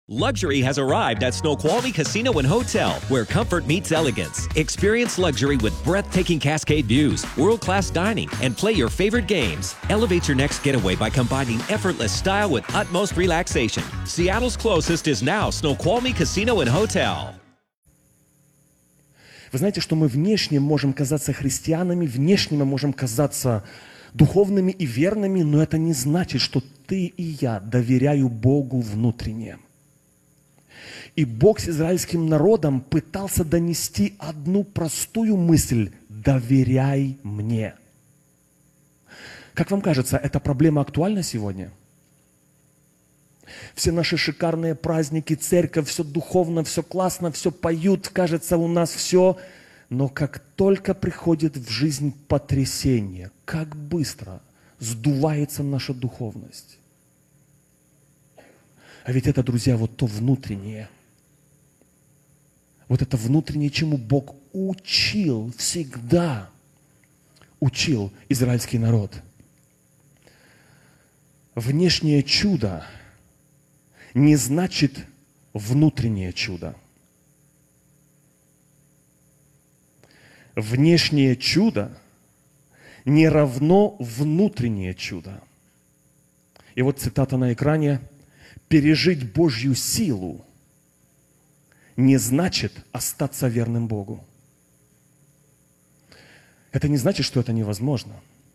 Luxury has arrived at Snoqualmie Casino and Hotel, where comfort meets elegance. Experience luxury with breathtaking cascade views, world-class dining, and play your favorite games. Elevate your next getaway by combining effortless style with utmost relaxation. Seattle's closest is now Snoqualmie Casino and Hotel. Вы знаете, что мы внешне можем казаться христианами, внешне мы можем казаться духовными и верными, но это не значит, что ты и я доверяю Богу внутренне. И Бог с израильским народом пытался донести одну простую мысль: доверяй мне. Как вам кажется, эта проблема актуальна сегодня? Все наши шикарные праздники, церковь, все духовно, все классно, все поют, кажется, у нас все. Но как только приходит в жизнь потрясение, как быстро сдувается наша духовность. А ведь это, друзья, вот то внутреннее. Вот это внутреннее, чему Бог учил, всегда учил израильский народ. Внешнее чудо не значит внутреннее чудо. Внешнее чудо не равно внутреннее чудо. И вот цитата на экране: «Пережить Божью силу не значит остаться верным Богу». Это не значит, что это невозможно.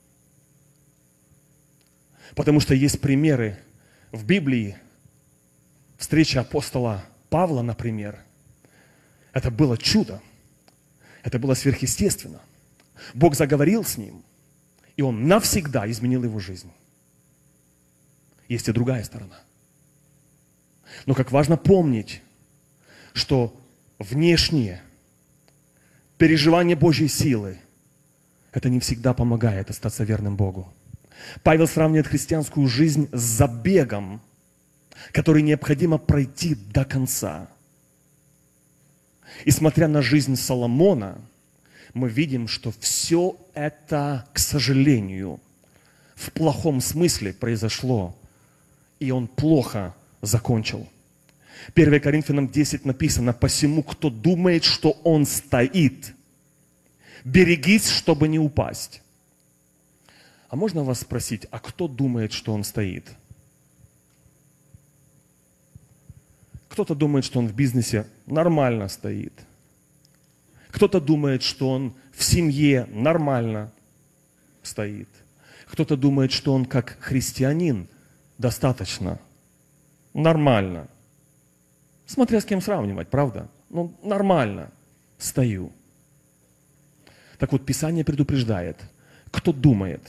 Потому что есть примеры в Библии. Встреча апостола Павла, например. Это было чудо. Это было сверхъестественно. Бог заговорил с ним, и он навсегда изменил его жизнь. Есть и другая сторона. Но как важно помнить, что внешнее переживание Божьей силы это не всегда помогает остаться верным Богу. Павел сравнивает христианскую жизнь с забегом, который необходимо пройти до конца. И смотря на жизнь Соломона, мы видим, что все это, к сожалению, в плохом смысле произошло, и он плохо закончил. 1 Коринфянам 10 написано: «Посему, кто думает, что он стоит, берегись, чтобы не упасть». А можно вас спросить, а кто думает, что он стоит? Кто-то думает, что он в бизнесе нормально стоит. Кто-то думает, что он в семье нормально стоит. Кто-то думает, что он как христианин достаточно нормально. Смотря с кем сравнивать, правда? Ну, нормально стою. Так вот, Писание предупреждает, кто думает.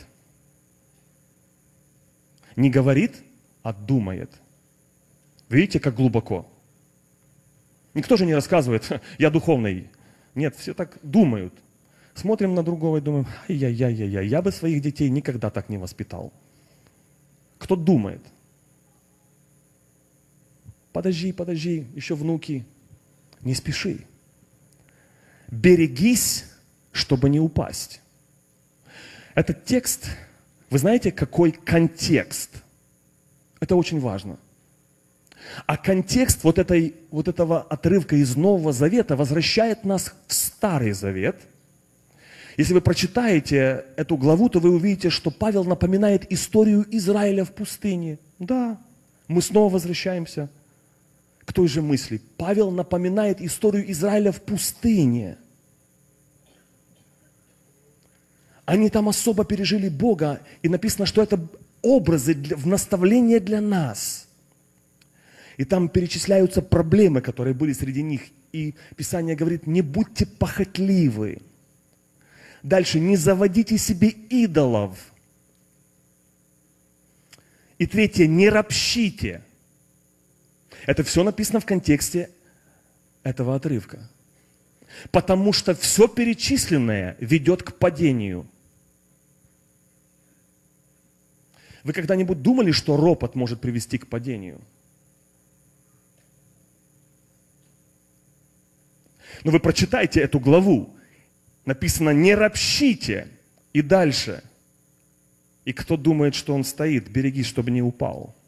Не говорит, а думает. Видите, как глубоко? Никто же не рассказывает: я духовный. Нет, все так думают. Смотрим на другого и думаем: ай-яй-яй-яй, я бы своих детей никогда так не воспитал. Кто думает? Подожди, еще внуки. Не спеши. Берегись, чтобы не упасть. Этот текст, вы знаете, какой контекст? Это очень важно. А контекст вот этого отрывка из Нового Завета возвращает нас в Старый Завет. Если вы прочитаете эту главу, то вы увидите, что Павел напоминает историю Израиля в пустыне. Да, мы снова возвращаемся к той же мысли. Павел напоминает историю Израиля в пустыне. Они там особо пережили Бога, и написано, что это образы в наставление для нас. И там перечисляются проблемы, которые были среди них. И Писание говорит: не будьте похотливы. Дальше: не заводите себе идолов. И третье: не ропщите. Это все написано в контексте этого отрывка. Потому что все перечисленное ведет к падению. Вы когда-нибудь думали, что ропот может привести к падению? Но вы прочитайте эту главу. Написано: не ропщите. И дальше: и кто думает, что он стоит, берегись, чтобы не упал.